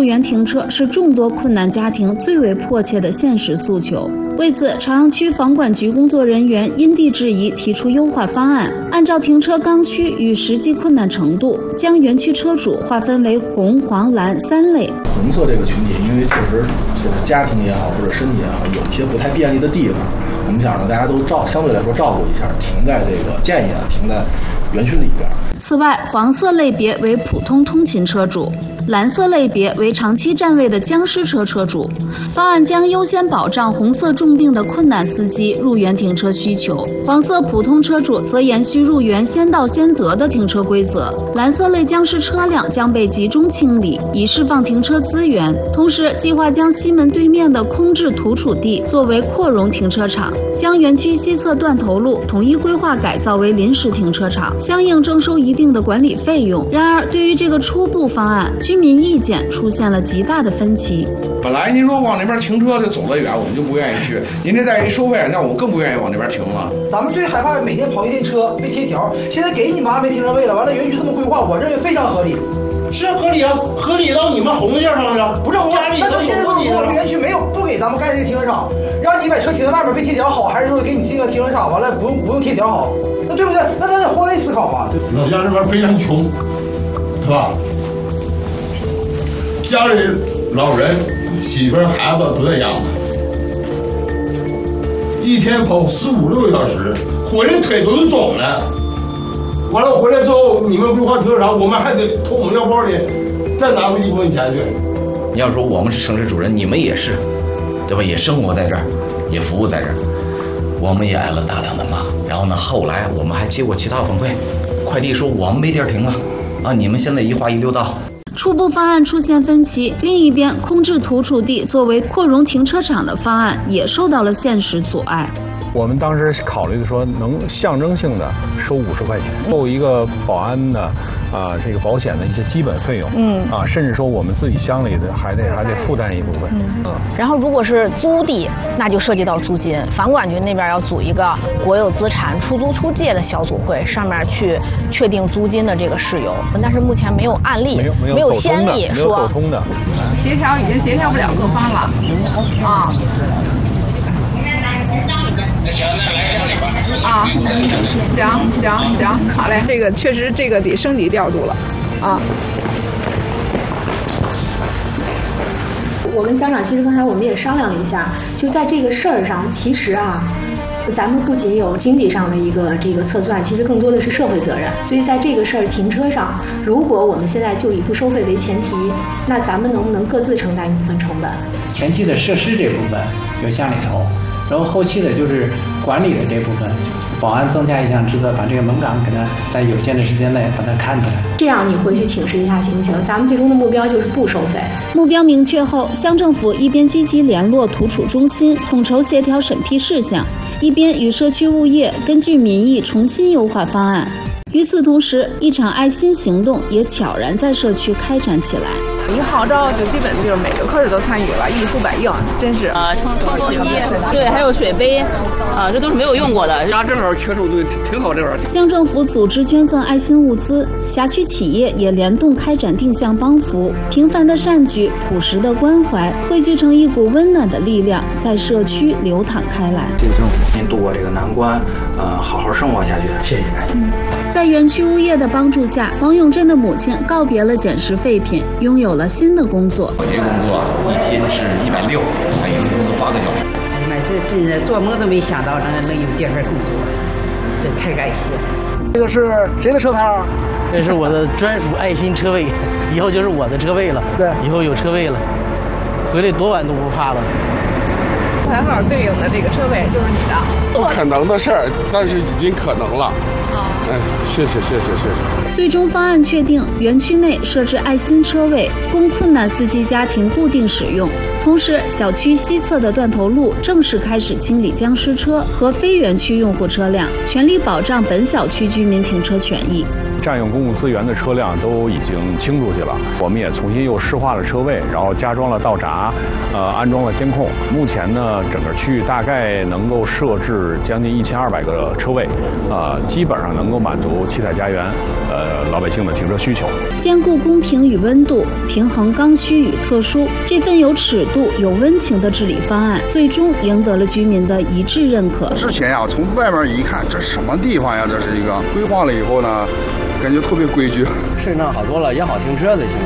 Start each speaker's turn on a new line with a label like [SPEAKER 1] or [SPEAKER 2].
[SPEAKER 1] 入园停车是众多困难家庭最为迫切的现实诉求。为此，朝阳区房管局工作人员因地制宜提出优化方案，按照停车刚需与实际困难程度，将园区车主划分为红、黄、蓝3类。
[SPEAKER 2] 红色这个群体，因为确实就是家庭也好或者身体也好，有一些不太便利的地方，我们想让大家都相对来说照顾一下，停在这个建议停在园区里边。
[SPEAKER 1] 此外，黄色类别为普通通勤车主，蓝色类别为长期占位的僵尸车车主。方案将优先保障红色重病的困难司机入园停车需求，黄色普通车主则延续入园先到先得的停车规则。蓝色类僵尸车辆将被集中清理，以释放停车资源。同时，计划将西门对面的空置土储地作为扩容停车场，将园区西侧断头路统一规划改造为临时停车场，相应征收一定的管理费用。然而，对于这个初步方案，居民意见出现了极大的分歧。
[SPEAKER 3] 本来您说往那边停车就走得远，我们就不愿意去。您这再一收费，那我更不愿意往那边停了。
[SPEAKER 4] 咱们最害怕每天跑一天车被贴条，现在给你麻烦停车位了，完了园区这么规划，我认为非常合理。
[SPEAKER 5] 是合理啊，合理到你们红线上了，
[SPEAKER 4] 不是红
[SPEAKER 5] 家里头
[SPEAKER 4] 现在我们园区没有不给咱们盖这个停车场，让你把车停在外面被贴条好，还是说给你这个停车场完了不用贴条好？那对不对？那咱得换位思考嘛。
[SPEAKER 6] 老家这边非常穷，是吧？家里老人、媳妇儿、孩子都在养，一天跑15、16个小时，回来腿都是肿的。完了回来之后，你们规划停车场，我们还得从我们腰包里再拿回1部分钱去。
[SPEAKER 7] 你要说我们是城市主人，你们也是，对吧？也生活在这儿，也服务在这儿，我们也挨了大量的骂。然后呢，后来我们还接过其他反馈，快递说我们没地儿停了，啊，你们现在一划一溜道。
[SPEAKER 1] 初步方案出现分歧，另一边空置土储地作为扩容停车场的方案也受到了现实阻碍。
[SPEAKER 8] 我们当时考虑的说，能象征性的收50块钱，够一个保安的这个保险的一些基本费用，甚至说我们自己乡里的还得负担一部分，
[SPEAKER 9] 然后如果是租地，那就涉及到租金，房管局那边要组一个国有资产出租出借的小组会，上面去确定租金的这个事由，但是目前没有案例，没有先例说
[SPEAKER 8] 走通的，
[SPEAKER 10] 协调已经协调不了各方了啊。啊，行，好嘞，这个确实这个得升级调度了，啊。
[SPEAKER 11] 我跟乡长其实刚才我们也商量了一下，就在这个事儿上，其实咱们不仅有经济上的一个这个测算，其实更多的是社会责任。所以在这个事儿停车上，如果我们现在就以不收费为前提，那咱们能不能各自承担一部分成本？
[SPEAKER 12] 前期的设施这部分由乡里投。然后后期的就是管理的这部分，保安增加一项职责，把这个门岗给它在有限的时间内把它看起来。
[SPEAKER 11] 这样你回去请示一下行不行？咱们最终的目标就是不收费。
[SPEAKER 1] 目标明确后，乡政府一边积极联络土储中心，统筹协调审批事项，一边与社区物业根据民意重新优化方案。与此同时，一场爱心行动也悄然在社区开展起来。
[SPEAKER 10] 一个号召就基本就是每个科室都参与了，一呼百应，真是
[SPEAKER 13] 冲锋衣，对，还有水杯，这都是没有用过的。
[SPEAKER 3] 正好缺处对挺好，这边。
[SPEAKER 1] 乡政府组织捐赠爱心物资，辖区企业也联动开展定向帮扶，平凡的善举，朴实的关怀，汇聚成一股温暖的力量，在社区流淌开来。
[SPEAKER 2] 这个政府您度过这个难关，好好生活下去，谢谢大家。
[SPEAKER 1] 在园区物业的帮助下，王永珍的母亲告别了捡拾废品，拥有了新的工作。
[SPEAKER 7] 我这工作一天是160，还有工作8个小时。
[SPEAKER 14] 哎呀妈，这真的做梦都没想到能有这份工作，这太感谢了。
[SPEAKER 4] 这个是谁的车牌啊？
[SPEAKER 15] 这是我的专属爱心车位，以后就是我的车位了。
[SPEAKER 4] 对，
[SPEAKER 15] 以后有车位了，回来多晚都不怕了。
[SPEAKER 10] 牌号对应的这个车位就是你的。
[SPEAKER 6] 不可能的事儿，但是已经可能了。谢谢。
[SPEAKER 1] 最终方案确定，园区内设置爱心车位，供困难司机家庭固定使用。同时，小区西侧的断头路正式开始清理僵尸车和非园区用户车辆，全力保障本小区居民停车权益。
[SPEAKER 8] 占用公共资源的车辆都已经清出去了。我们也重新又施化了车位，然后加装了道闸，安装了监控。目前呢，整个区域大概能够设置将近1200个车位，基本上能够满足七彩家园老百姓的停车需求。
[SPEAKER 1] 兼顾公平与温度，平衡刚需与特殊，这份有尺度、有温情的治理方案，最终赢得了居民的一致认可。
[SPEAKER 16] 之前呀，从外面一看，这什么地方呀？这是一个规划了以后呢，感觉特别规矩，
[SPEAKER 15] 顺畅好多了，也好停车的行。